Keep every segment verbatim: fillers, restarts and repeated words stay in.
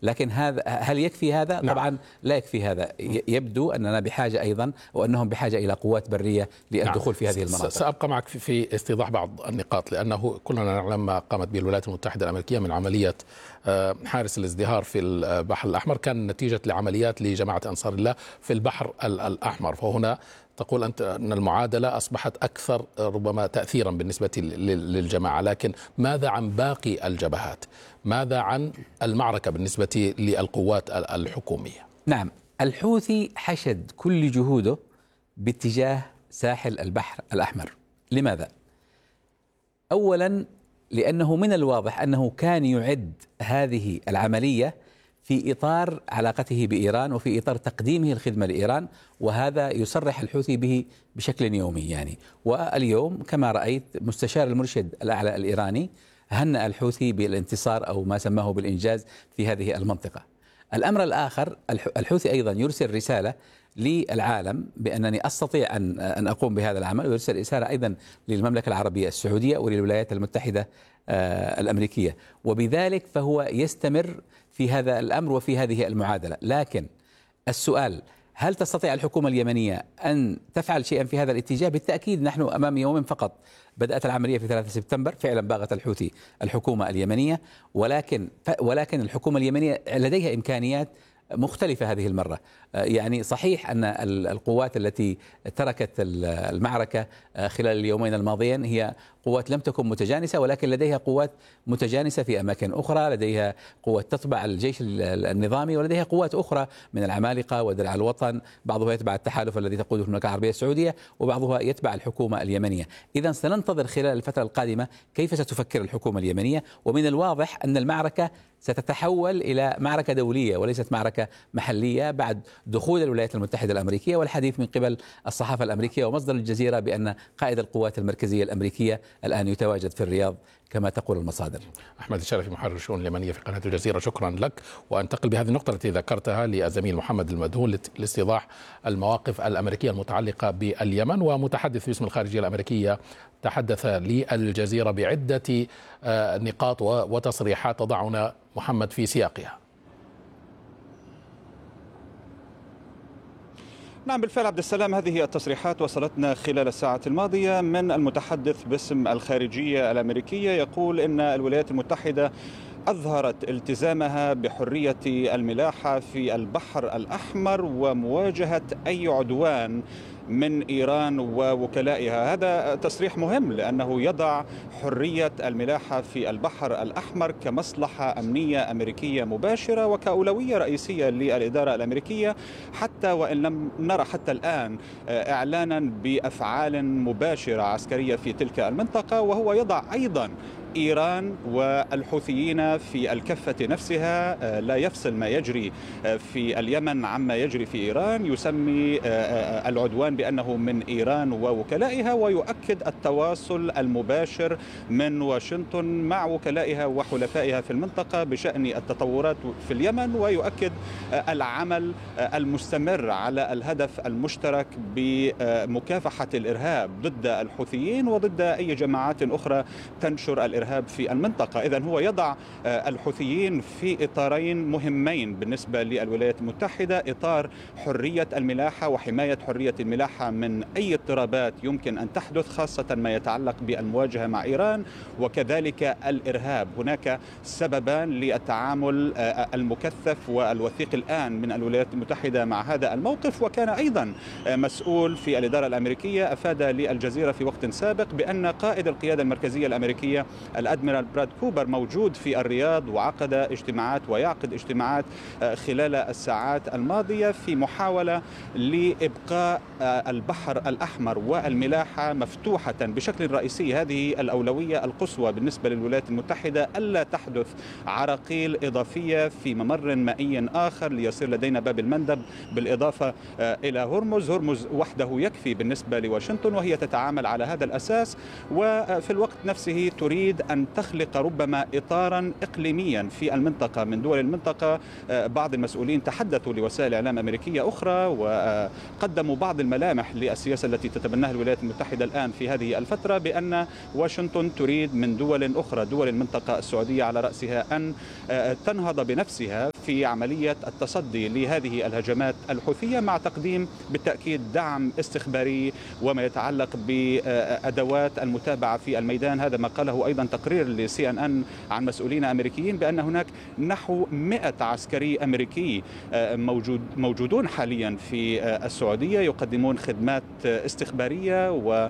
لكن هذا هل يكفي هذا؟ نعم. طبعا لا يكفي هذا. يبدو أننا بحاجة أيضا، وأنهم بحاجة إلى قوات برية للدخول نعم. في هذه المناطق. سأبقى معك في استيضاح بعض النقاط، لأنه كلنا نعلم ما قامت به الولايات المتحدة الأمريكية من عملية حارس الازدهار في البحر الأحمر، كان نتيجة لعمليات لجماعة أنصار الله في البحر الأحمر. فهنا تقول أنت أن المعادلة أصبحت أكثر ربما تأثيرا بالنسبة للجماعة، لكن ماذا عن باقي الجبهات؟ ماذا عن المعركة بالنسبة للقوات الحكومية؟ نعم، الحوثي حشد كل جهوده باتجاه ساحل البحر الأحمر. لماذا؟ أولا لأنه من الواضح أنه كان يعد هذه العملية في إطار علاقته بإيران وفي إطار تقديمه الخدمة لإيران، وهذا يصرح الحوثي به بشكل يومي يعني. واليوم كما رأيت مستشار المرشد الأعلى الإيراني هنأ الحوثي بالانتصار أو ما سماه بالإنجاز في هذه المنطقة. الأمر الآخر، الحوثي أيضا يرسل رسالة للعالم بأنني أستطيع أن أن أقوم بهذا العمل، ويرسل رسالة أيضا للمملكة العربية السعودية وللولايات المتحدة الأمريكية، وبذلك فهو يستمر في هذا الأمر وفي هذه المعادلة. لكن السؤال، هل تستطيع الحكومة اليمنية أن تفعل شيئا في هذا الاتجاه؟ بالتأكيد نحن أمام يوم فقط. بدأت العملية في ثلاثة سبتمبر، فعلا باغت الحوثي الحكومة اليمنية، ولكن ولكن الحكومة اليمنية لديها إمكانيات مختلفة هذه المرة. يعني صحيح أن القوات التي تركت المعركة خلال اليومين الماضيين هي قوات لم تكن متجانسة، ولكن لديها قوات متجانسة في أماكن أخرى، لديها قوات تتبع الجيش النظامي، ولديها قوات أخرى من العمالقة ودرع الوطن، بعضها يتبع التحالف الذي تقوده المملكة العربية السعودية، وبعضها يتبع الحكومة اليمنية. إذا سننتظر خلال الفترة القادمة كيف ستفكر الحكومة اليمنية، ومن الواضح أن المعركة ستتحول إلى معركة دولية وليست معركة محلية بعد دخول الولايات المتحدة الأمريكية، والحديث من قبل الصحافة الأمريكية ومصدر الجزيرة بأن قائد القوات المركزية الأمريكية الآن يتواجد في الرياض كما تقول المصادر. أحمد الشرفي، محرر الشؤون اليمنية في قناة الجزيرة، شكرا لك. وأنتقل بهذه النقطة التي ذكرتها للزميل محمد المدهون لاستيضاح المواقف الأمريكية المتعلقة باليمن. ومتحدث باسم الخارجية الأمريكية تحدث للجزيرة بعدة نقاط وتصريحات تضعنا محمد في سياقها. نعم بالفعل عبد السلام، هذه التصريحات وصلتنا خلال الساعة الماضية من المتحدث باسم الخارجية الأمريكية، يقول إن الولايات المتحدة أظهرت التزامها بحرية الملاحة في البحر الأحمر ومواجهة أي عدوان من إيران ووكلائها. هذا تصريح مهم لأنه يضع حرية الملاحة في البحر الأحمر كمصلحة أمنية أمريكية مباشرة وكأولوية رئيسية للإدارة الأمريكية، حتى وإن لم نرى حتى الآن إعلانا بأفعال مباشرة عسكرية في تلك المنطقة. وهو يضع أيضا إيران والحوثيين في الكفة نفسها، لا يفصل ما يجري في اليمن عما يجري في إيران، يسمي العدوان بأنه من إيران ووكلائها، ويؤكد التواصل المباشر من واشنطن مع وكلائها وحلفائها في المنطقة بشأن التطورات في اليمن، ويؤكد العمل المستمر على الهدف المشترك بمكافحة الإرهاب ضد الحوثيين وضد أي جماعات أخرى تنشر الإرهاب في المنطقة. إذن هو يضع الحوثيين في إطارين مهمين بالنسبة للولايات المتحدة: إطار حرية الملاحة وحماية حرية الملاحة من أي اضطرابات يمكن أن تحدث، خاصة ما يتعلق بالمواجهة مع إيران، وكذلك الإرهاب. هناك سببان للتعامل المكثف والوثيق الآن من الولايات المتحدة مع هذا الموقف. وكان أيضا مسؤول في الإدارة الأمريكية أفاد للجزيرة في وقت سابق بأن قائد القيادة المركزية الأمريكية الأدميرال براد كوبر موجود في الرياض، وعقد اجتماعات ويعقد اجتماعات خلال الساعات الماضية في محاولة لإبقاء البحر الأحمر والملاحة مفتوحة بشكل رئيسي. هذه الأولوية القصوى بالنسبة للولايات المتحدة، ألا تحدث عراقيل إضافية في ممر مائي آخر ليصير لدينا باب المندب بالإضافة إلى هرمز. هرمز وحده يكفي بالنسبة لواشنطن، وهي تتعامل على هذا الأساس، وفي الوقت نفسه تريد أن تخلق ربما إطارا إقليميا في المنطقة من دول المنطقة. بعض المسؤولين تحدثوا لوسائل إعلام أمريكية أخرى وقدموا بعض الملامح للسياسة التي تتبناها الولايات المتحدة الآن في هذه الفترة، بأن واشنطن تريد من دول أخرى، دول المنطقة السعودية على رأسها، أن تنهض بنفسها في عملية التصدي لهذه الهجمات الحوثية، مع تقديم بالتأكيد دعم استخباري وما يتعلق بأدوات المتابعة في الميدان. هذا ما قاله أيضا تقرير لسي ان ان عن مسؤولين أمريكيين، بأن هناك نحو مئة عسكري أمريكي موجود موجودون حاليا في السعودية يقدمون خدمات استخبارية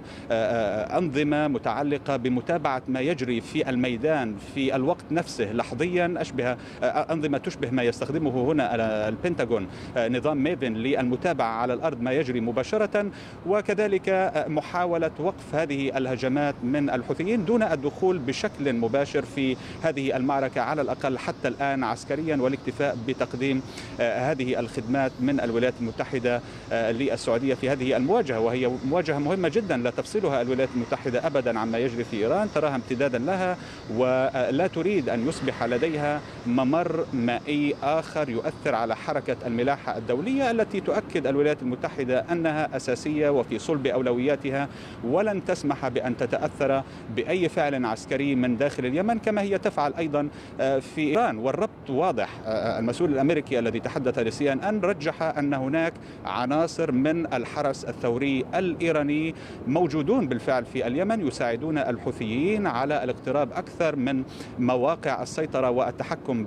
وأنظمة متعلقة بمتابعة ما يجري في الميدان في الوقت نفسه لحظيا، أشبه أنظمة تشبه ما يستخدمه هنا البنتاغون، نظام ميفن للمتابعة على الأرض ما يجري مباشرة، وكذلك محاولة وقف هذه الهجمات من الحوثيين دون الدخول بشكل مباشر في هذه المعركة على الأقل حتى الآن عسكريا، والاكتفاء بتقديم هذه الخدمات من الولايات المتحدة للسعودية في هذه المواجهة، وهي مواجهة مهمة جدا لا تفصلها الولايات المتحدة أبدا عما يجري في إيران، تراها امتدادا لها ولا تريد أن يصبح لديها ممر مائي آخر يؤثر على حركة الملاحة الدولية التي تؤكد الولايات المتحدة أنها أساسية وفي صلب أولوياتها، ولن تسمح بأن تتأثر بأي فعل عسكري من داخل اليمن كما هي تفعل أيضا في إيران. والربط واضح. المسؤول الأمريكي الذي تحدث لسي ان ان رجح أن هناك عناصر من الحرس الثوري الإيراني موجودون بالفعل في اليمن يساعدون الحوثيين على الاقتراب أكثر من مواقع السيطرة والتحكم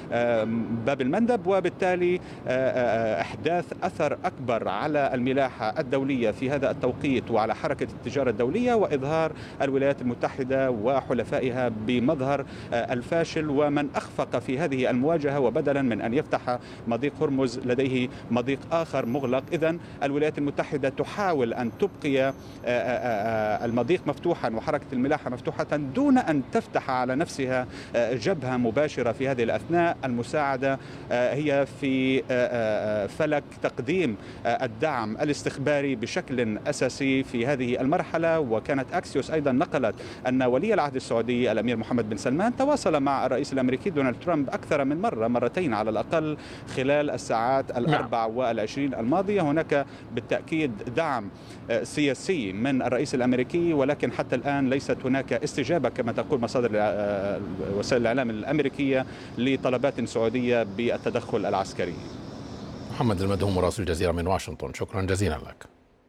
بباب المندب، وبالتالي إحداث أثر أكبر على الملاحة الدولية في هذا التوقيت وعلى حركة التجارة الدولية، وإظهار الولايات المتحدة وحلفائها بمظهر الفاشل ومن أخفق في هذه المواجهة، وبدلا من أن يفتح مضيق هرمز لديه مضيق آخر مغلق. إذن الولايات المتحدة تحاول أن تبقي المضيق مفتوحا وحركة الملاحة مفتوحة دون أن تفتح على نفسها جبهة مباشرة في هذه الأثناء. المساعدة هي في فلك تقديم الدعم الاستخباري بشكل أساسي في هذه المرحلة. وكانت أكسيوس أيضا نقلت أن ولي العهد السعودي الأمير محمد بن سلمان تواصل مع الرئيس الأمريكي دونالد ترامب أكثر من مرة، مرتين على الأقل خلال الساعات الأربع والعشرين الماضية. هناك بالتأكيد دعم سياسي من الرئيس الأمريكي، ولكن حتى الآن ليست هناك استجابة كما تقول مصادر وسائل الإعلام الأمريكية لطلبات سعودية بالتدخل العسكري. محمد المدهوم مراسل الجزيرة من واشنطن، شكرا جزيلا لك.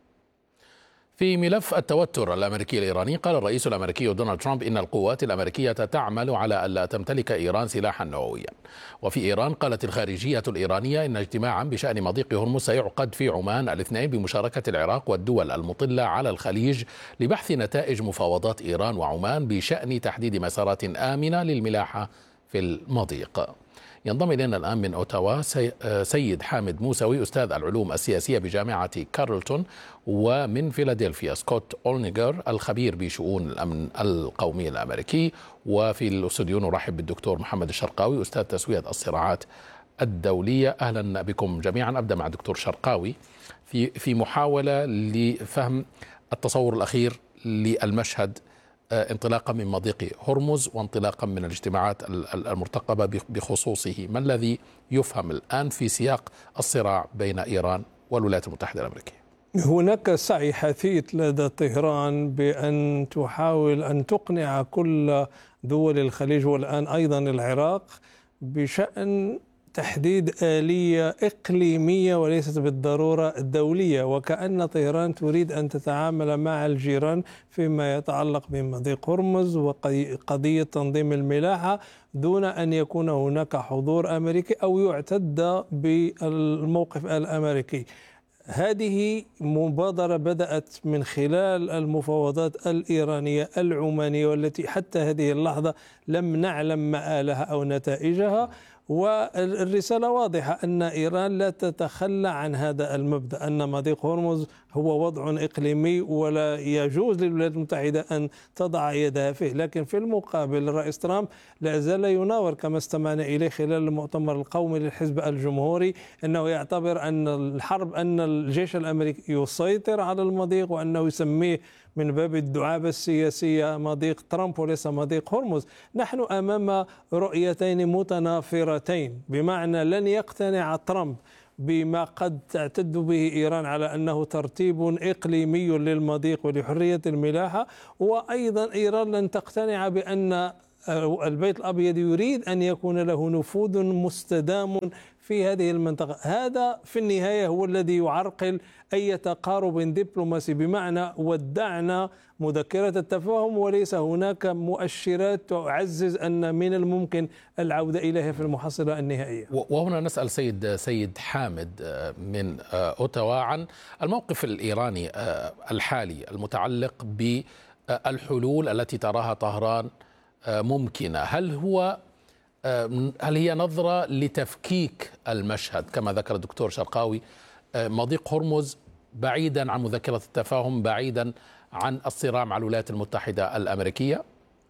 في ملف التوتر الأمريكي الإيراني، قال الرئيس الأمريكي دونالد ترامب إن القوات الأمريكية تعمل على ألا تمتلك إيران سلاحا نوويا. وفي إيران قالت الخارجية الإيرانية إن اجتماعا بشأن مضيق هرمز سيعقد في عمان الاثنين بمشاركة العراق والدول المطلة على الخليج لبحث نتائج مفاوضات إيران وعمان بشأن تحديد مسارات آمنة للملاحة في المضيق. ينضم إلينا الآن من أوتاوا سيد حامد موسوي أستاذ العلوم السياسية بجامعة كارلتون، ومن فيلادلفيا سكوت أولنيغر الخبير بشؤون الأمن القومي الأمريكي. وفي الاستوديو نرحب بالدكتور محمد الشرقاوي أستاذ تسوية الصراعات الدولية. أهلا بكم جميعا. أبدأ مع الدكتور شرقاوي في في محاولة لفهم التصور الأخير للمشهد انطلاقا من مضيق هرمز وانطلاقا من الاجتماعات المرتقبة بخصوصه. ما الذي يفهم الآن في سياق الصراع بين إيران والولايات المتحدة الأمريكية؟ هناك سعي حثيث لدى طهران بأن تحاول أن تقنع كل دول الخليج والآن أيضا العراق بشأن تحديد آلية إقليمية وليست بالضرورة الدولية، وكأن طهران تريد أن تتعامل مع الجيران فيما يتعلق بمضيق هرمز وقضية تنظيم الملاحة دون أن يكون هناك حضور أمريكي أو يعتد بالموقف الأمريكي. هذه مبادرة بدأت من خلال المفاوضات الإيرانية العمانية والتي حتى هذه اللحظة لم نعلم مآلها أو نتائجها، والرسالة واضحة أن إيران لا تتخلى عن هذا المبدأ، أن مضيق هرمز هو وضع إقليمي ولا يجوز للولايات المتحدة أن تضع يدها فيه. لكن في المقابل الرئيس ترامب لا زال يناور كما استمعنا إليه خلال المؤتمر القومي للحزب الجمهوري أنه يعتبر أن الحرب أن الجيش الأمريكي يسيطر على المضيق، وأنه يسميه من باب الدعابة السياسية مضيق ترامب وليس مضيق هرمز. نحن أمام رؤيتين متنافرتين، بمعنى لن يقتنع ترامب بما قد تعتد به إيران على أنه ترتيب إقليمي للمضيق ولحرية الملاحة، وأيضا إيران لن تقتنع بأن البيت الأبيض يريد أن يكون له نفوذ مستدام في هذه المنطقة. هذا في النهاية هو الذي يعرقل أي تقارب دبلوماسي، بمعنى ودعنا مذكرة التفاهم وليس هناك مؤشرات تعزز أن من الممكن العودة إليها في المحصلة النهائية. وهنا نسأل سيد سيد حامد من أوتاوا عن الموقف الإيراني الحالي المتعلق بالحلول التي تراها طهران ممكنة. هل هو هل هي نظرة لتفكيك المشهد كما ذكر الدكتور شرقاوي، مضيق هرمز بعيدا عن مذكرة التفاهم، بعيدا عن الصراع مع الولايات المتحدة الأمريكية؟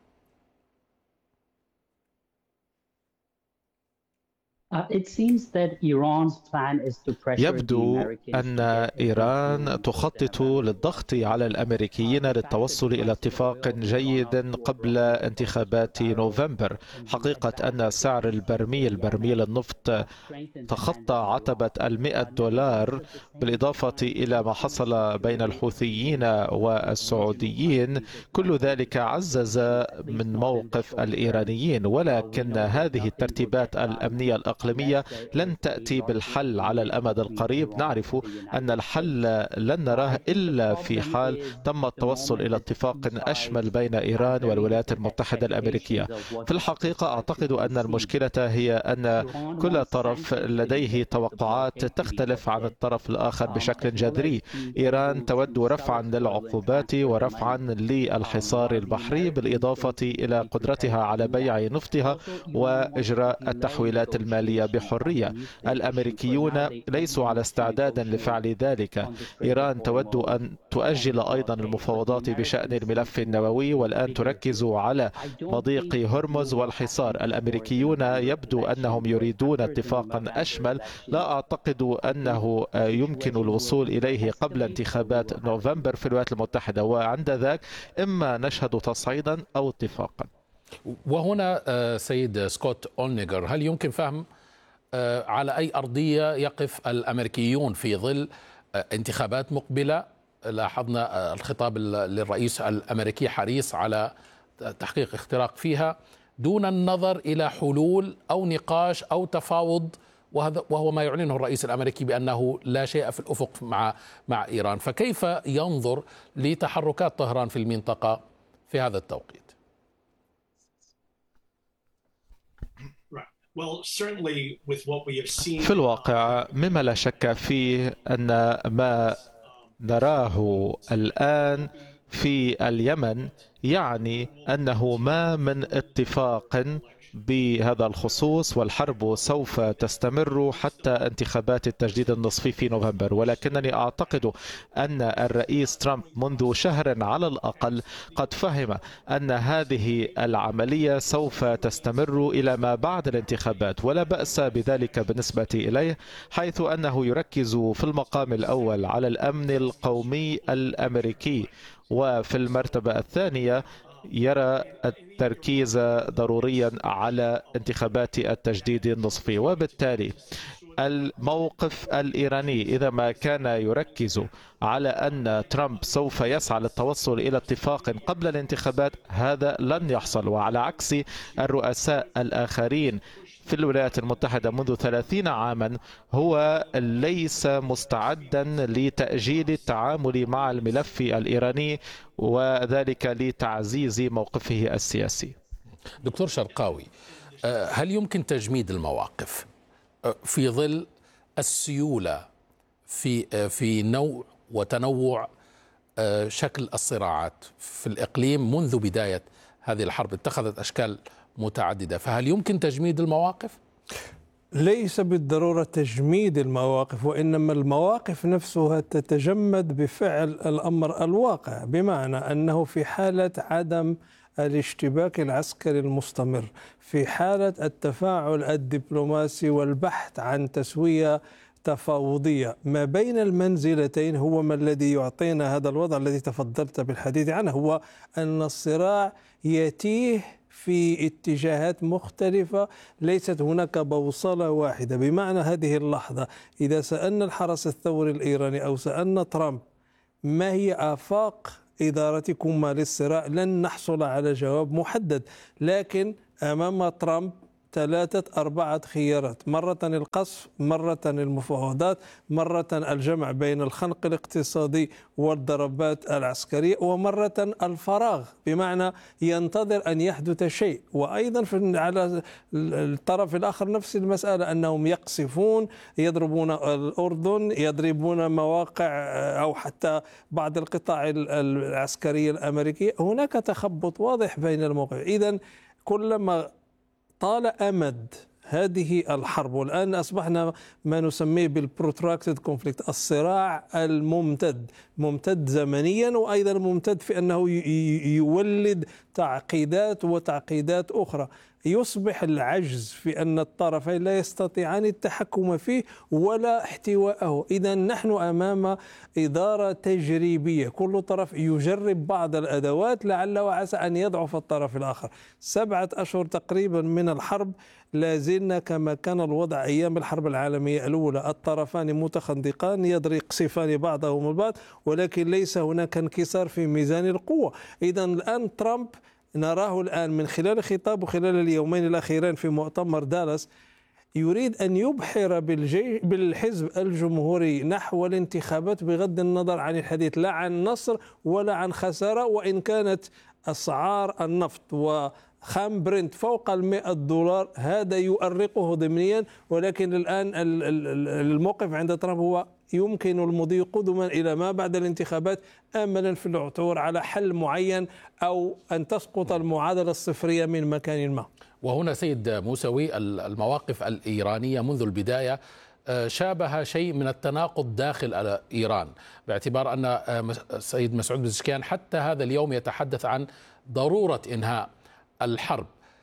يبدو أن إيران تخطط للضغط على الأمريكيين للتوصل إلى اتفاق جيد قبل انتخابات نوفمبر. حقيقة أن سعر البرميل برميل النفط تخطى عتبة المئة دولار، بالإضافة إلى ما حصل بين الحوثيين والسعوديين، كل ذلك عزز من موقف الإيرانيين. ولكن هذه الترتيبات الأمنية الأقليمية لن تأتي بالحل على الأمد القريب. نعرف أن الحل لن نراه إلا في حال تم التوصل إلى اتفاق أشمل بين إيران والولايات المتحدة الأمريكية. في الحقيقة أعتقد أن المشكلة هي أن كل طرف لديه توقعات تختلف عن الطرف الآخر بشكل جذري. إيران تود رفعا للعقوبات ورفعا للحصار البحري، بالإضافة إلى قدرتها على بيع نفطها وإجراء التحويلات المالية بحرية. الأمريكيون ليسوا على استعداد لفعل ذلك. إيران تود أن تؤجل أيضا المفاوضات بشأن الملف النووي، والآن تركز على مضيق هرمز والحصار. الأمريكيون يبدو أنهم يريدون اتفاقا أشمل، لا أعتقد أنه يمكن الوصول إليه قبل انتخابات نوفمبر في الولايات المتحدة، وعند ذاك إما نشهد تصعيدا أو اتفاقا. وهنا سيد سكوت أولنيغر، هل يمكن فهم على أي أرضية يقف الأمريكيون في ظل انتخابات مقبلة؟ لاحظنا الخطاب للرئيس الأمريكي حريص على تحقيق اختراق فيها دون النظر إلى حلول أو نقاش أو تفاوض، وهذا وهو ما يعلنه الرئيس الأمريكي بأنه لا شيء في الأفق مع مع إيران. فكيف ينظر لتحركات طهران في المنطقة في هذا التوقيت؟ في الواقع مما لا شك فيه أن ما نراه الآن في اليمن يعني أنه ما من اتفاق بهذا الخصوص، والحرب سوف تستمر حتى انتخابات التجديد النصفي في نوفمبر. ولكنني أعتقد أن الرئيس ترامب منذ شهر على الأقل قد فهم أن هذه العملية سوف تستمر إلى ما بعد الانتخابات، ولا بأس بذلك بالنسبة إليه، حيث أنه يركز في المقام الأول على الأمن القومي الأمريكي، وفي المرتبة الثانية يرى التركيز ضروريا على انتخابات التجديد النصفي. وبالتالي الموقف الإيراني إذا ما كان يركز على أن ترامب سوف يسعى للتوصل إلى اتفاق قبل الانتخابات، هذا لن يحصل. وعلى عكس الرؤساء الآخرين في الولايات المتحدة منذ ثلاثين عاما، هو ليس مستعدا لتأجيل التعامل مع الملف الإيراني، وذلك لتعزيز موقفه السياسي. دكتور شرقاوي، هل يمكن تجميد المواقف في ظل السيولة في في نوع وتنوع شكل الصراعات في الإقليم منذ بداية هذه الحرب؟ اتخذت أشكال متعددة، فهل يمكن تجميد المواقف؟ ليس بالضرورة تجميد المواقف، وإنما المواقف نفسها تتجمد بفعل الأمر الواقع، بمعنى أنه في حالة عدم الاشتباك العسكري المستمر، في حالة التفاعل الدبلوماسي والبحث عن تسوية تفاوضية ما بين المنزلتين، هو ما الذي يعطينا هذا الوضع الذي تفضلت بالحديث عنه، هو أن الصراع يتيه في اتجاهات مختلفة، ليست هناك بوصلة واحدة. بمعنى هذه اللحظة إذا سألنا الحرس الثوري الإيراني أو سألنا ترامب ما هي آفاق إدارتكما للصراع، لن نحصل على جواب محدد، لكن أمام ترامب ثلاثة أربعة خيارات: مرة القصف، مرة المفاوضات، مرة الجمع بين الخنق الاقتصادي والضربات العسكرية، ومرة الفراغ، بمعنى ينتظر أن يحدث شيء. وأيضا على الطرف الآخر نفس المسألة، أنهم يقصفون، يضربون الأردن، يضربون مواقع أو حتى بعض القطاع العسكرية الأمريكية. هناك تخبط واضح بين الموقع. إذن كلما طال أمد هذه الحرب، والآن أصبحنا ما نسميه بالبروتراكتد كونفليكت، الصراع الممتد، ممتد زمنيا وأيضا ممتد في أنه يولد تعقيدات وتعقيدات أخرى، يصبح العجز في أن الطرفين لا يستطيعان التحكم فيه ولا احتواءه. إذا نحن أمام إدارة تجريبية، كل طرف يجرب بعض الأدوات لعل وعسى أن يضعف الطرف الآخر. سبعة أشهر تقريبا من الحرب، لازلنا كما كان الوضع أيام الحرب العالمية الأولى، الطرفان متخندقان يقصفان بعضهم البعض، ولكن ليس هناك انكسار في ميزان القوة. إذا الآن ترامب نراه الآن من خلال خطابه خلال اليومين الأخيرين في مؤتمر دالاس يريد أن يبحر بالجيش بالحزب الجمهوري نحو الانتخابات بغض النظر عن الحديث لا عن نصر ولا عن خسارة. وإن كانت أسعار النفط وخام برنت فوق المئة دولار هذا يؤرقه ضمنيا، ولكن الآن الموقف عند ترامب هو يمكن المضي قدما إلى ما بعد الانتخابات، آملا في العثور على حل معين أو أن تسقط المعادلة الصفرية من مكان ما. وهنا سيد موسوي، المواقف الإيرانية منذ البداية شابه شيء من التناقض داخل إيران، باعتبار أن السيد مسعود بزشكيان حتى هذا اليوم يتحدث عن ضرورة إنهاء الحرب،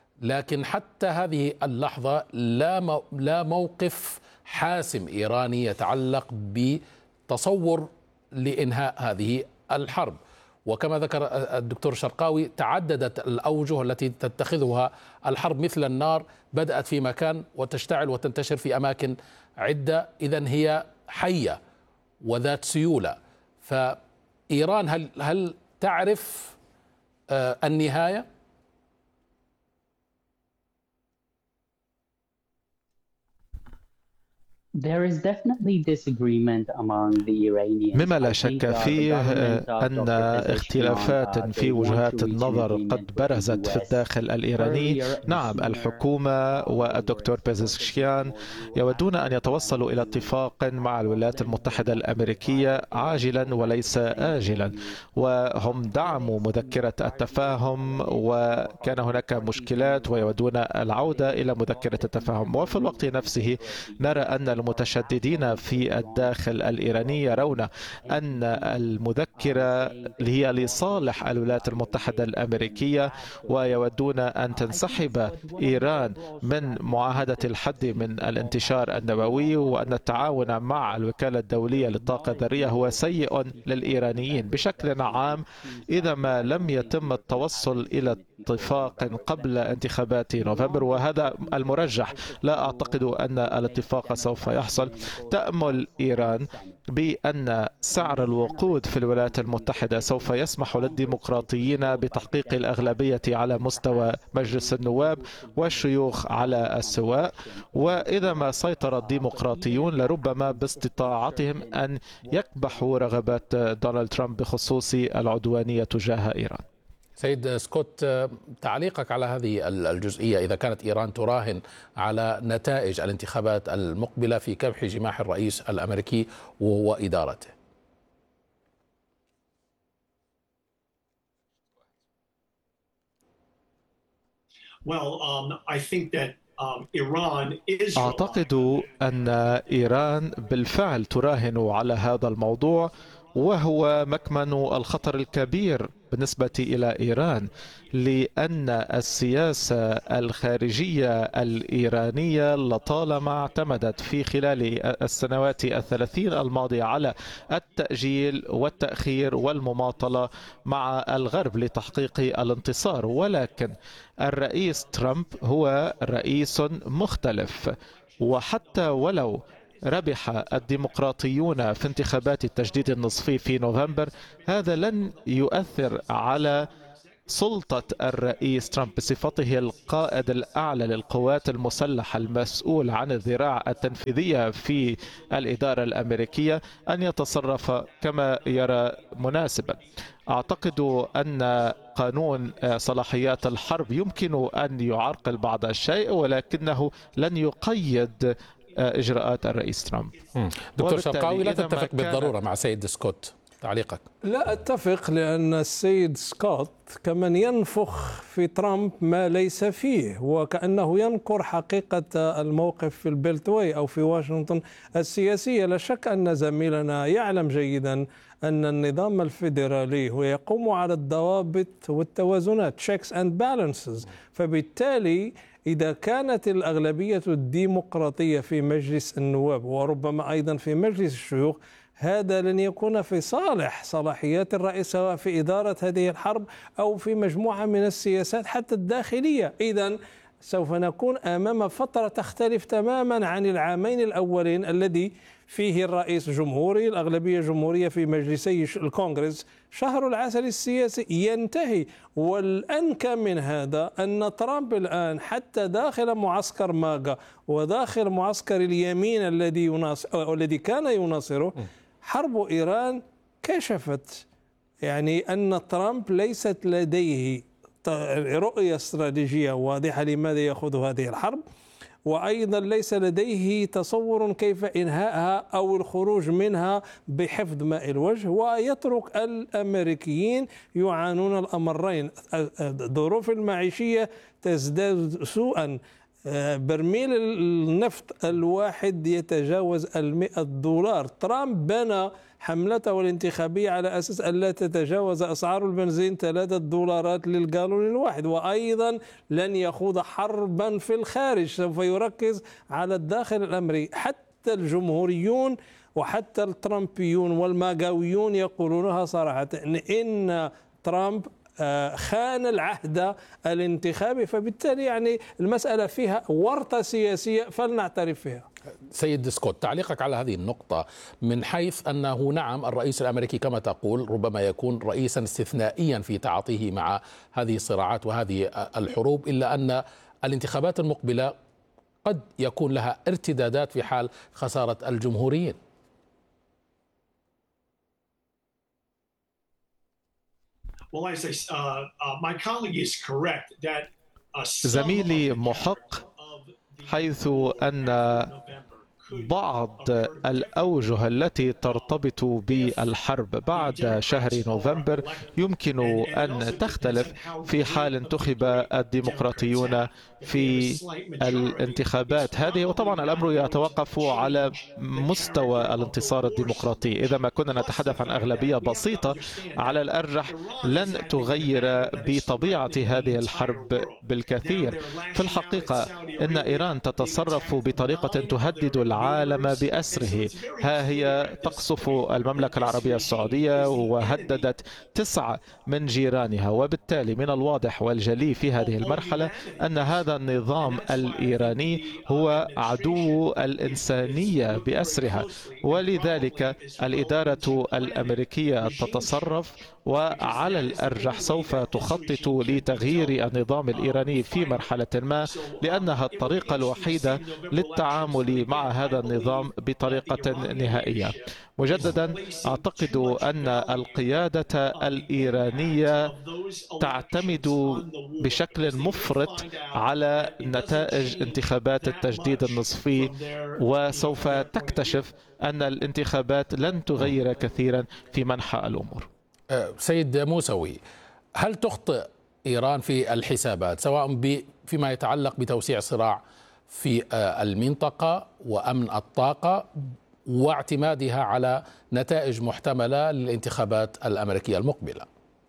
لكن حتى هذه اللحظة لا لا موقف حاسم إيراني يتعلق بتصور لإنهاء هذه الحرب. وكما ذكر الدكتور شرقاوي تعددت الأوجه التي تتخذها الحرب مثل النار، بدأت في مكان وتشتعل وتنتشر في أماكن عدة، إذن هي حية وذات سيولة. فإيران هل هل تعرف النهاية؟ مما لا شك فيه أن اختلافات في وجهات النظر قد برزت في الداخل الإيراني. نعم، الحكومة والدكتور بيزشكيان يودون أن يتوصلوا إلى اتفاق مع الولايات المتحدة الأمريكية عاجلا وليس آجلا، وهم دعموا مذكرة التفاهم وكان هناك مشكلات ويودون العودة إلى مذكرة التفاهم. وفي الوقت نفسه نرى أن المتشددين في الداخل الإيراني يرون أن المذكرة هي لصالح الولايات المتحدة الأمريكية، ويودون أن تنسحب إيران من معاهدة الحد من الانتشار النووي، وأن التعاون مع الوكالة الدولية للطاقة الذرية هو سيء للإيرانيين بشكل عام. إذا ما لم يتم التوصل إلى اتفاق قبل انتخابات نوفمبر، وهذا المرجح، لا أعتقد أن الاتفاق سوف يحصل، تأمل إيران بأن سعر الوقود في الولايات المتحدة سوف يسمح للديمقراطيين بتحقيق الأغلبية على مستوى مجلس النواب والشيوخ على السواء، وإذا ما سيطر الديمقراطيون لربما باستطاعتهم أن يكبحوا رغبات دونالد ترامب بخصوص العدوانية تجاه إيران. سيد سكوت، تعليقك على هذه الجزئية، إذا كانت إيران تراهن على نتائج الانتخابات المقبلة في كبح جماح الرئيس الأمريكي وإدارته. Well, um, I think that أعتقد أن إيران بالفعل تراهن على هذا الموضوع، وهو مكمن الخطر الكبير بالنسبة إلى إيران، لأن السياسة الخارجية الإيرانية لطالما اعتمدت في خلال السنوات الثلاثين الماضية على التأجيل والتأخير والمماطلة مع الغرب لتحقيق الانتصار. ولكن الرئيس ترامب هو رئيس مختلف، وحتى ولو ربح الديمقراطيون في انتخابات التجديد النصفي في نوفمبر، هذا لن يؤثر على سلطة الرئيس ترامب بصفته القائد الأعلى للقوات المسلحة المسؤول عن الذراع التنفيذية في الإدارة الأمريكية أن يتصرف كما يرى مناسبا. أعتقد أن قانون صلاحيات الحرب يمكن أن يعرقل بعض الشيء، ولكنه لن يقيد إجراءات الرئيس ترامب. دكتور شرقاوي، لا تتفق بالضرورة مع سيد سكوت، تعليقك؟ لا أتفق، لأن السيد سكوت كمن ينفخ في ترامب ما ليس فيه، وكأنه ينكر حقيقة الموقف في البلتوي أو في واشنطن السياسية. لا شك أن زميلنا يعلم جيدا أن النظام الفيدرالي هو يقوم على الضوابط والتوازنات checks and balances، فبالتالي إذا كانت الأغلبية الديمقراطية في مجلس النواب وربما أيضا في مجلس الشيوخ، هذا لن يكون في صالح صلاحيات الرئيس سواء في إدارة هذه الحرب أو في مجموعة من السياسات حتى الداخلية. إذن سوف نكون أمام فترة تختلف تماما عن العامين الأولين الذي فيه الرئيس جمهوري، الأغلبية جمهورية في مجلسي الكونغرس، شهر العسل السياسي ينتهي. والأنكى من هذا أن ترامب الآن حتى داخل معسكر ماغا وداخل معسكر اليمين الذي يناصر الذي كان يناصره، حرب إيران كشفت يعني أن ترامب ليست لديه رؤية استراتيجية واضحة لماذا يأخذ هذه الحرب، وأيضا ليس لديه تصور كيف إنهائها أو الخروج منها بحفظ ماء الوجه، ويترك الأمريكيين يعانون الأمرين. الظروف المعيشية تزداد سوءا، برميل النفط الواحد يتجاوز المئة دولار. ترامب بنى حملته الانتخابية على أساس أن لا تتجاوز أسعار البنزين ثلاثة دولارات للجالون الواحد، وأيضا لن يخوض حربا في الخارج، سوف يركز على الداخل الأمريكي. حتى الجمهوريون وحتى الترامبيون والماغاويون يقولونها صراحة إن ترامب خان العهد الانتخابي، فبالتالي يعني المسألة فيها ورطة سياسية فلنعترف فيها. سيد سكوت، تعليقك على هذه النقطة من حيث أنه نعم الرئيس الأمريكي كما تقول ربما يكون رئيسا استثنائيا في تعاطيه مع هذه الصراعات وهذه الحروب، إلا أن الانتخابات المقبلة قد يكون لها ارتدادات في حال خسارة الجمهوريين. زميلي محق حيث أن بعض الأوجه التي ترتبط بالحرب بعد شهر نوفمبر يمكن أن تختلف في حال انتخب الديمقراطيون في الانتخابات هذه، وطبعا الأمر يتوقف على مستوى الانتصار الديمقراطي. إذا ما كنا نتحدث عن أغلبية بسيطة على الأرجح لن تغير بطبيعة هذه الحرب بالكثير. في الحقيقة إن إيران تتصرف بطريقة تهدد العالم بأسره. ها هي تقصف المملكة العربية السعودية وهددت تسعة من جيرانها، وبالتالي من الواضح والجلي في هذه المرحلة أن هذا النظام الإيراني هو عدو الإنسانية بأسرها، ولذلك الإدارة الأمريكية تتصرف وعلى الأرجح سوف تخطط لتغيير النظام الإيراني في مرحلة ما، لأنها الطريقة الوحيدة للتعامل مع هذا النظام بطريقة نهائية. مجددا أعتقد أن القيادة الإيرانية تعتمد بشكل مفرط على نتائج انتخابات التجديد النصفي، وسوف تكتشف أن الانتخابات لن تغير كثيرا في منحى الأمور. سيد موسوي، هل تخطئ إيران في الحسابات سواء فيما يتعلق بتوسيع صراع في المنطقة وأمن الطاقة واعتمادها على نتائج محتملة للانتخابات الأمريكية المقبلة.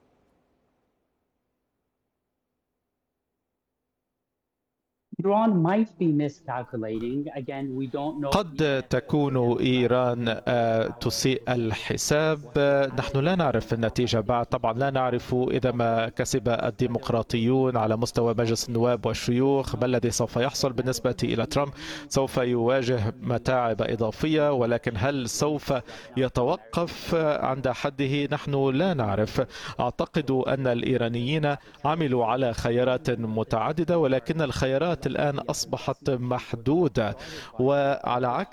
قد تكون إيران تسيء الحساب. نحن لا نعرف النتيجة بعد، طبعا لا نعرف إذا ما كسب الديمقراطيون على مستوى مجلس النواب والشيوخ ما الذي سوف يحصل. بالنسبة إلى ترامب سوف يواجه متاعب إضافية، ولكن هل سوف يتوقف عند حده؟ نحن لا نعرف. أعتقد أن الإيرانيين عملوا على خيارات متعددة، ولكن الخيارات الآن أصبحت محدودة، وعلى عكس